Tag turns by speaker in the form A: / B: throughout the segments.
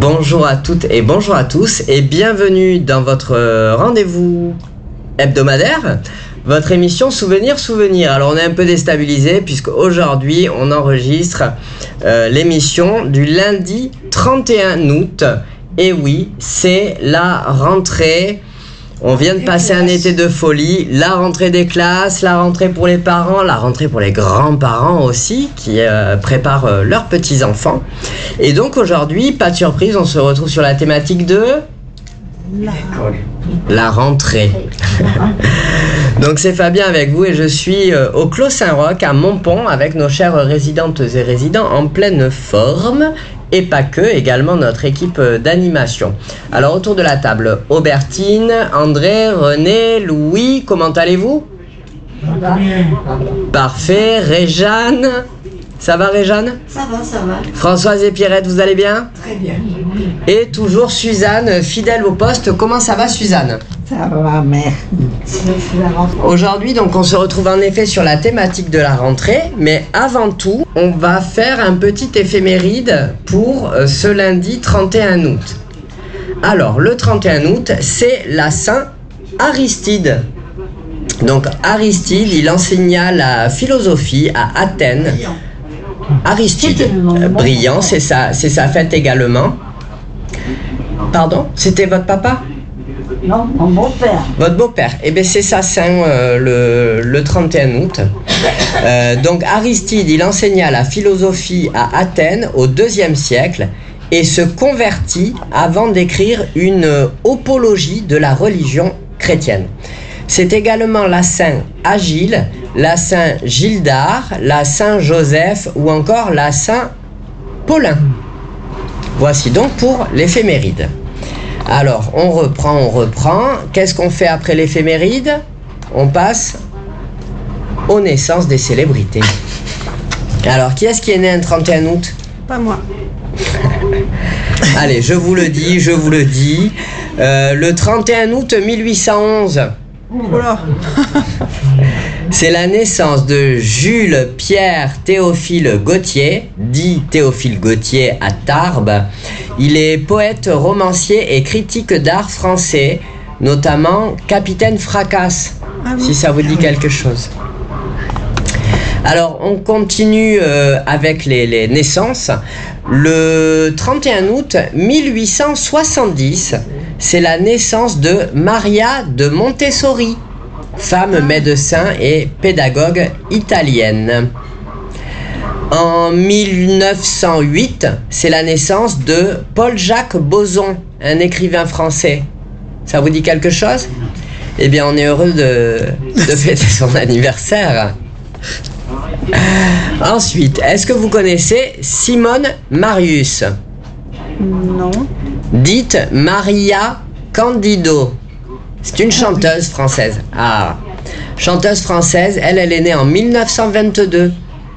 A: Bonjour à toutes et bonjour à tous et bienvenue dans votre rendez-vous hebdomadaire, votre émission Souvenir. Alors on est un peu déstabilisé puisque aujourd'hui on enregistre l'émission du lundi 31 août. Et oui, c'est la rentrée. On vient de passer un été de folie, la rentrée des classes, la rentrée pour les parents, la rentrée pour les grands-parents aussi, qui préparent leurs petits-enfants. Et donc aujourd'hui, pas de surprise, on se retrouve sur la thématique de la rentrée. Donc c'est Fabien avec vous et je suis au Clos Saint-Roch à Montpont avec nos chères résidentes et résidents en pleine forme. Et pas que, également notre équipe d'animation. Alors autour de la table, Aubertine, André, René, Louis, comment allez-vous ? Parfait. Réjeanne, ça va Réjeanne ?
B: Ça va.
A: Françoise et Pierrette, vous allez bien ?
B: Très bien.
A: Et toujours Suzanne, fidèle au poste. Comment ça va Suzanne ?
B: Ça va, merde.
A: Aujourd'hui, donc, on se retrouve en effet sur la thématique de la rentrée, mais avant tout, on va faire un petit éphéméride pour ce lundi 31 août. Alors, le 31 août, c'est la Saint Aristide. Donc, Aristide, il enseigna la philosophie à Athènes. Aristide, brillant, c'est sa fête également. Pardon, c'était votre papa ?
B: Non, mon beau-père.
A: Votre beau-père, eh bien c'est sa saint le 31 août. Donc Aristide, il enseigna la philosophie à Athènes au IIe siècle et se convertit avant d'écrire une apologie de la religion chrétienne. C'est également la saint Agile, la saint Gildard, la saint Joseph ou encore la saint Paulin. Voici donc pour l'éphéméride. Alors, on reprend. Qu'est-ce qu'on fait après l'éphéméride ? On passe aux naissances des célébrités. Alors, qui est-ce qui est né un 31 août ?
B: Pas moi.
A: Allez, je vous le dis. Le 31 août 1811.
B: Oula.
A: C'est la naissance de Jules Pierre Théophile Gautier, dit Théophile Gautier à Tarbes. Il est poète, romancier et critique d'art français, notamment Capitaine Fracasse, si ça vous dit quelque chose. Alors, on continue avec les naissances. Le 31 août 1870, c'est la naissance de Maria de Montessori, femme médecin et pédagogue italienne. En 1908, c'est la naissance de Paul-Jacques Bozon, un écrivain français. Ça vous dit quelque chose ? Eh bien, on est heureux de fêter son anniversaire. Ensuite, est-ce que vous connaissez Simone Marius ?
B: Non.
A: Dite Maria Candido. C'est une chanteuse française. Ah, chanteuse française, elle est née en 1922.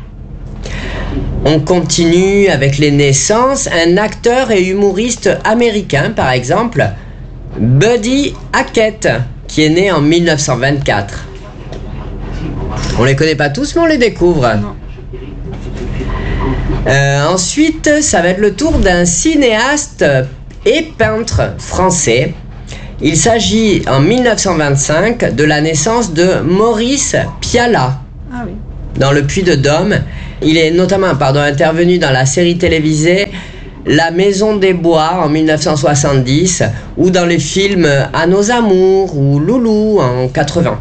A: On continue avec les naissances. Un acteur et humoriste américain, par exemple, Buddy Hackett, qui est né en 1924. On les connaît pas tous, mais on les découvre. Ensuite, ça va être le tour d'un cinéaste et peintre français. Il s'agit en 1925 de la naissance de Maurice Pialat.
B: Ah oui.
A: Dans le Puy-de-Dôme. Il est notamment intervenu dans la série télévisée La Maison des Bois en 1970 ou dans les films À nos amours ou Loulou en 80.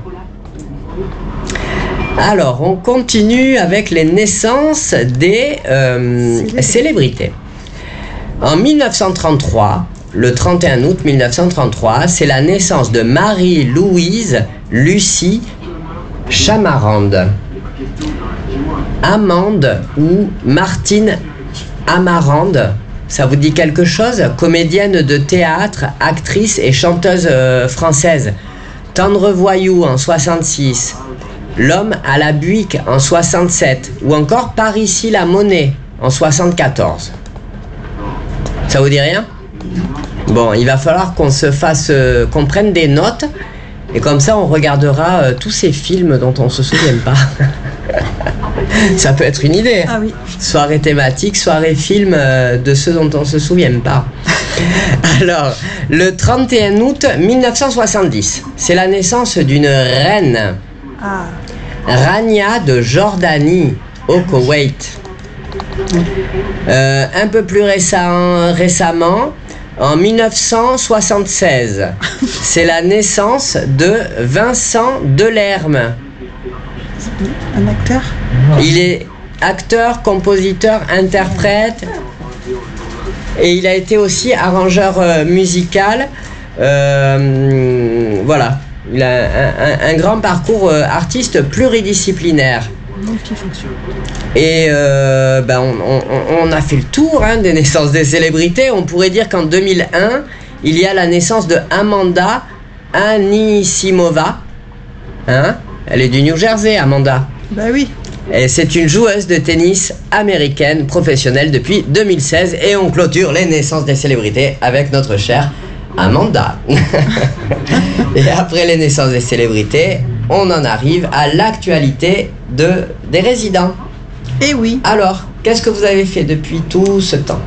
A: Alors, on continue avec les naissances des célébrités. En 1933, le 31 août 1933, c'est la naissance de Marie-Louise Lucie Chamarande. Amande ou Martine Amarande, ça vous dit quelque chose ? Comédienne de théâtre, actrice et chanteuse française. Tendre voyou en 66, L'homme à la Buick en 67 ou encore Par ici la monnaie en 74. Ça vous dit rien ? Bon, il va falloir qu'on prenne des notes et comme ça on regardera tous ces films dont on se souvient pas. Ça peut être une idée.
B: Ah oui.
A: Soirée thématique, soirée film de ceux dont on ne se souvient pas. Alors, le 31 août 1970, c'est la naissance d'une reine,
B: Ah.
A: Rania de Jordanie, au Koweït. Un peu plus récemment, en 1976, c'est la naissance de Vincent Delerme.
B: Un acteur.
A: Il est acteur, compositeur, interprète et il a été aussi arrangeur musical. Voilà, il a un grand parcours artiste pluridisciplinaire.
B: Multifonction.
A: Et on a fait le tour des naissances des célébrités. On pourrait dire qu'en 2001, il y a la naissance de Amanda Anisimova. Elle est du New Jersey, Amanda.
B: Bah oui.
A: Et c'est une joueuse de tennis américaine professionnelle depuis 2016. Et on clôture les naissances des célébrités avec notre chère Amanda. Et après les naissances des célébrités, on en arrive à l'actualité des résidents.
B: Eh oui.
A: Alors, qu'est-ce que vous avez fait depuis tout ce temps?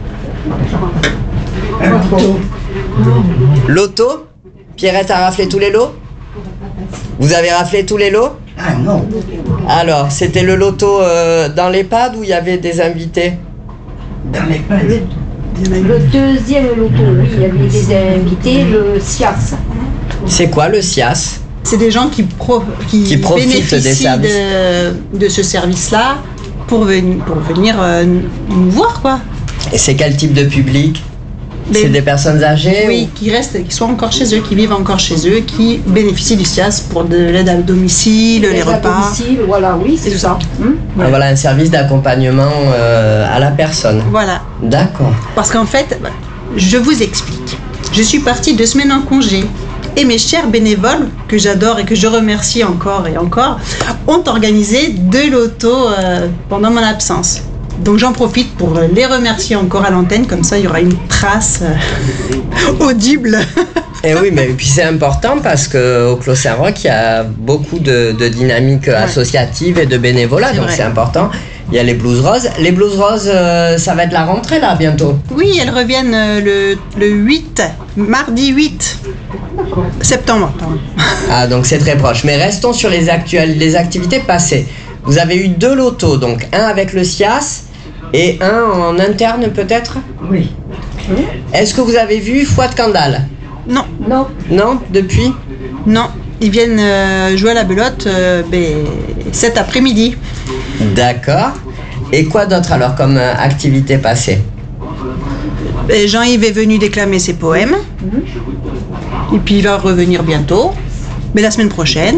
A: Loto? Pierrette a raflé tous les lots? Vous avez raflé tous les lots?
B: Ah non.
A: Alors, c'était le loto dans l'EHPAD où il y avait des invités?
B: Dans les palais.
C: Le deuxième loto, oui, il y avait des invités, le SIAS.
A: C'est quoi le SIAS?
B: C'est des gens qui
A: profitent
B: bénéficient
A: des services.
B: de ce service-là pour venir nous voir, quoi.
A: Et c'est quel type de public?
B: Mais-
A: C'est des personnes âgées?
B: Oui, qui sont encore chez eux, qui vivent encore chez eux, qui bénéficient du SIAS pour de l'aide à domicile, les
C: À
B: repas.
C: domicile, voilà, oui, c'est
B: tout
C: ça.
A: Voilà, un service d'accompagnement à la personne.
B: Voilà.
A: D'accord.
B: Parce qu'en fait, je vous explique. Je suis partie 2 semaines en congé. Et mes chers bénévoles, que j'adore et que je remercie encore et encore, ont organisé 2 lotos pendant mon absence. Donc j'en profite pour les remercier encore à l'antenne, comme ça il y aura une trace audible.
A: Et oui, mais puis c'est important parce qu'au Clos Saint-Roch, il y a beaucoup de dynamique associative et de bénévolat,
B: C'est
A: donc
B: vrai.
A: c'est important. Il y a les Blues Roses. Les Blues Roses, ça va être la rentrée là bientôt.
B: Oui, elles reviennent le 8, mardi 8 septembre. Pardon.
A: Ah, donc c'est très proche. Mais restons sur les activités passées. Vous avez eu 2 lotos, donc un avec le SIAS et un en interne peut-être?
B: Oui.
A: Est-ce que vous avez vu Fouad Kandal?
B: Non,
C: Non,
A: Non, depuis?
B: non, ils viennent jouer à la belote cet après-midi.
A: D'accord. Et quoi d'autre alors comme activité passée?
B: Et Jean-Yves est venu déclamer ses poèmes. Et puis il va revenir bientôt, mais la semaine prochaine.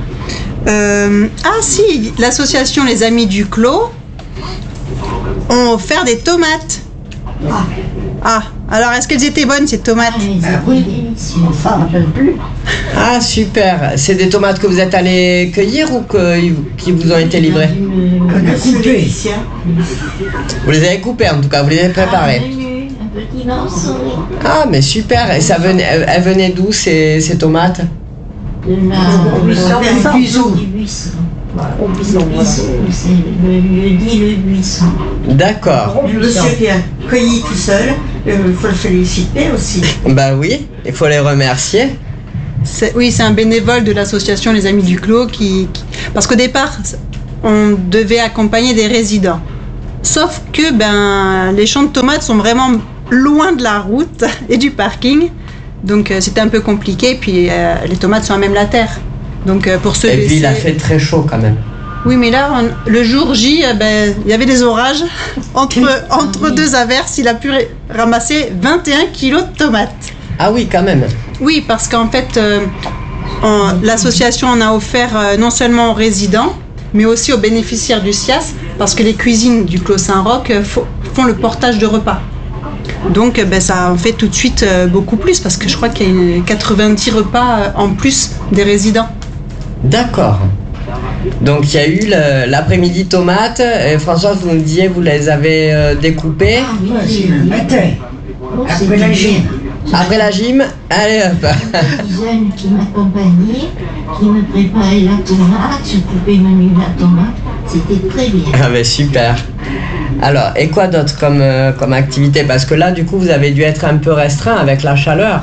B: Ah si, l'association Les Amis du Clos ont offert des tomates. Ah, alors est-ce qu'elles étaient bonnes ces tomates?
C: on s'en rappelle plus.
A: Ah super. C'est des tomates que vous êtes allé cueillir ou qui vous ont été livrées?
C: Coupé.
A: Vous les avez coupées en tout cas, vous les avez préparées.
C: Un petit morceau
A: Ah mais super. Et elles venaient d'où ces tomates?
C: de la buisson. Du buisson. Au buisson, c'est le lieu dit le buisson.
A: D'accord.
D: Le monsieur qui a cueilli tout seul, il faut le féliciter aussi.
A: Bah oui, il faut les remercier.
B: Oui, c'est un bénévole de l'association Les Amis du Clos parce qu'au départ, on devait accompagner des résidents. Sauf que les champs de tomates sont vraiment loin de la route et du parking. Donc c'était un peu compliqué. Puis les tomates sont à même la terre. Donc pour se
A: Et puis il a
B: laisser-
A: fait très chaud quand même.
B: Oui, mais là, le jour J, il y avait des orages. Entre 2 averses, il a pu ramasser 21 kilos de tomates.
A: Ah oui quand même.
B: Oui, parce qu'en fait, l'association en a offert non seulement aux résidents, mais aussi aux bénéficiaires du SIAS, parce que les cuisines du Clos Saint-Roch font le portage de repas. Donc ça en fait tout de suite beaucoup plus, parce que je crois qu'il y a 90 repas en plus des résidents.
A: D'accord. Donc il y a eu l'après-midi tomates. Et Françoise, vous nous disiez, vous les avez découpées.
D: Moi, c'est le matin, après la gym.
A: Après la gym, allez hop.
C: Des jeunes qui m'accompagnaient, qui me préparaient la tomate, je coupais menu la tomate, C'était très bien.
A: Ah ben super. Alors, et quoi d'autre comme activité? Parce que là, du coup, vous avez dû être un peu restreint avec la chaleur.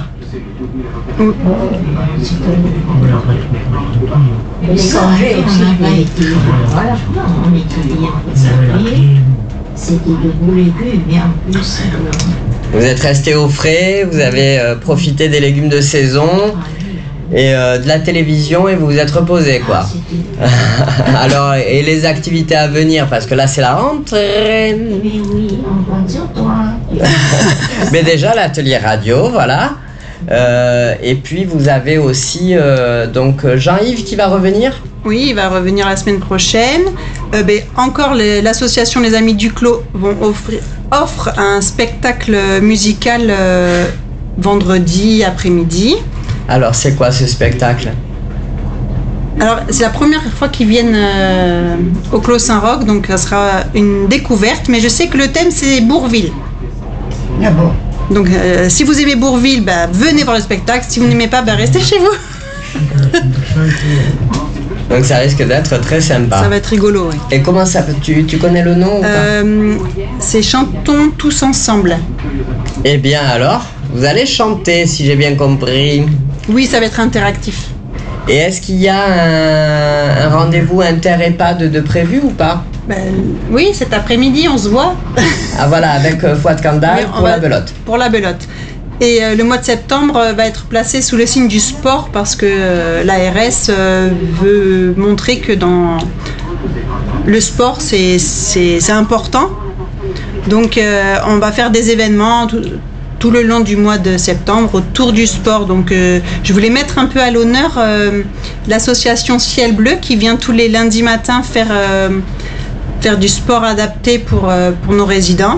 C: Les congés, on n'a pas été. Voilà, on était bien consacrés. C'était de beaux légumes, mais en plus.
A: Vous êtes resté au frais, vous avez profité des légumes de saison et de la télévision et vous vous êtes reposé, quoi. Alors, et les activités à venir, parce que là, c'est la rentrée.
C: Mais oui, on compte sur toi.
A: Mais déjà, l'atelier radio, voilà. Et puis, vous avez aussi donc Jean-Yves qui va revenir.
B: Oui, il va revenir la semaine prochaine. Encore l'association Les Amis du Clos offre un spectacle musical vendredi après-midi.
A: Alors, c'est quoi ce spectacle?
B: Alors, c'est la première fois qu'ils viennent au Clos Saint-Roch, donc ça sera une découverte. Mais je sais que le thème, c'est Bourville.
D: Ah bon.
B: Donc, si vous aimez Bourville, venez voir le spectacle. Si vous n'aimez pas, restez chez vous.
A: Donc ça risque d'être très sympa.
B: Ça va être rigolo, oui.
A: Et comment ça peut... Tu connais le nom ou pas?
B: C'est Chantons tous ensemble.
A: Eh bien alors, vous allez chanter si j'ai bien compris.
B: Oui, ça va être interactif.
A: Et est-ce qu'il y a un rendez-vous inter-EHPAD de prévu ou pas?
B: Oui, cet après-midi, on se voit.
A: Ah voilà, avec Fouad Kandal pour la belote.
B: Pour la belote. Et le mois de septembre va être placé sous le signe du sport parce que l'ARS veut montrer que dans le sport, c'est important. Donc on va faire des événements tout le long du mois de septembre autour du sport. Donc je voulais mettre un peu à l'honneur l'association Ciel Bleu qui vient tous les lundis matins faire du sport adapté pour nos résidents.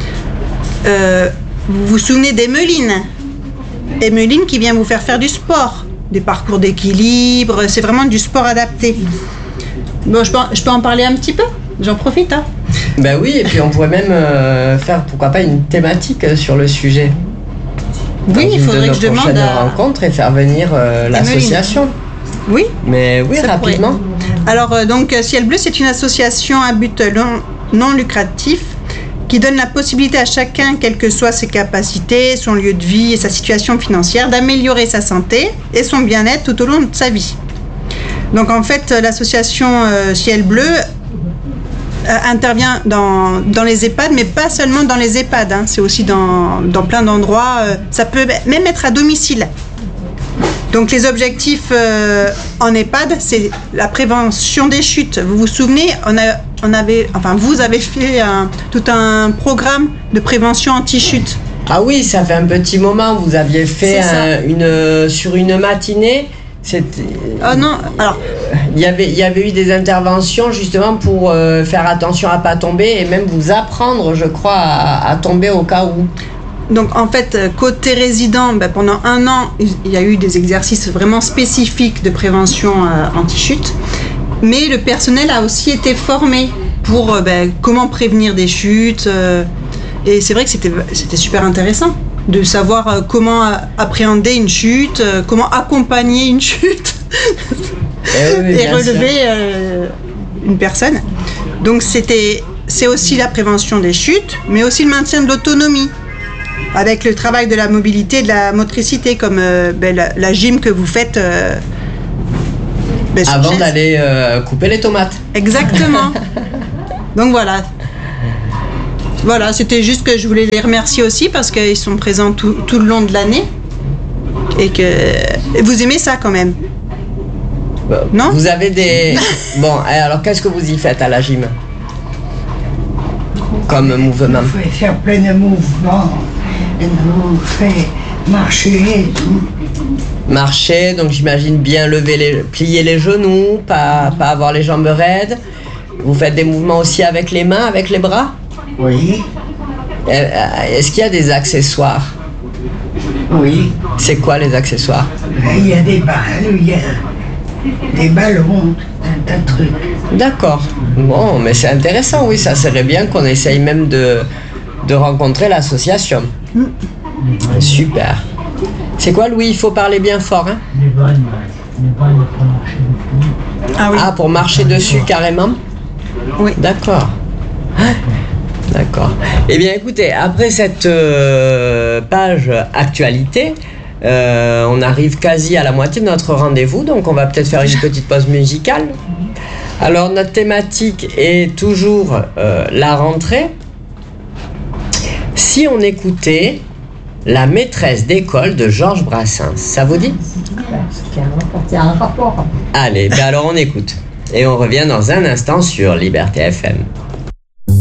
B: Vous vous souvenez d'Emeline? Emeline qui vient vous faire du sport, des parcours d'équilibre, c'est vraiment du sport adapté. Bon, je peux en parler un petit peu? J'en profite, hein.
A: Ben oui, et puis on pourrait même faire, pourquoi pas, une thématique sur le sujet.
B: Oui, il faudrait que je demande à
A: rencontre et faire venir l'association.
B: Oui.
A: Mais oui,
B: ça
A: rapidement.
B: Pourrait. Alors, donc, Ciel Bleu, c'est une association à but non lucratif qui donne la possibilité à chacun, quelles que soient ses capacités, son lieu de vie et sa situation financière, d'améliorer sa santé et son bien-être tout au long de sa vie. Donc en fait, l'association Ciel Bleu intervient dans les EHPAD, mais pas seulement dans les EHPAD, hein, c'est aussi dans plein d'endroits, ça peut même être à domicile. Donc les objectifs en EHPAD, c'est la prévention des chutes. Vous vous souvenez, vous avez fait tout un programme de prévention anti-chute.
A: Ah oui, ça fait un petit moment, vous aviez fait sur une matinée.
B: Oh non, alors...
A: Il y avait eu des interventions justement pour faire attention à ne pas tomber et même vous apprendre, je crois, à tomber au cas où.
B: Donc en fait, côté résident, pendant 1 an, il y a eu des exercices vraiment spécifiques de prévention anti-chute. Mais le personnel a aussi été formé pour comment prévenir des chutes. Et c'est vrai que c'était super intéressant de savoir comment appréhender une chute, comment accompagner une chute et relever une personne. Donc c'est aussi la prévention des chutes, mais aussi le maintien de l'autonomie. Avec le travail de la mobilité, de la motricité, comme la gym que vous faites.
A: Avant d'aller couper les tomates.
B: Exactement. Donc voilà. Voilà, c'était juste que je voulais les remercier aussi parce qu'ils sont présents tout le long de l'année. Et que vous aimez ça quand même. Non?
A: Vous avez des... Bon, alors qu'est-ce que vous y faites à la gym? Comme mouvement?
D: Il faut faire plein de mouvements. On fait marcher.
A: Marcher, donc j'imagine bien plier les genoux, pas avoir les jambes raides. Vous faites des mouvements aussi avec les mains, avec les bras?
D: Oui.
A: Est-ce qu'il y a des accessoires?
D: Oui.
A: C'est quoi les accessoires?
D: Il y a des balles, il y a des ballons, un tas de trucs.
A: D'accord. Bon, mais c'est intéressant, oui, ça serait bien qu'on essaye même de rencontrer l'association. Super. C'est quoi, Louis? Il faut parler bien fort, hein?
E: Les balles pour marcher dessus.
B: Ah oui.
A: Ah, pour marcher dessus carrément?
B: Oui.
A: D'accord. D'accord. Eh bien, écoutez, après cette page actualité, on arrive quasi à la moitié de notre rendez-vous, donc on va peut-être faire une petite pause musicale. Alors, notre thématique est toujours la rentrée. Si on écoutait La maîtresse d'école de Georges Brassens, ça vous dit?
C: C'est un rapport.
A: Allez, ben alors on écoute. Et on revient dans un instant sur Liberté FM.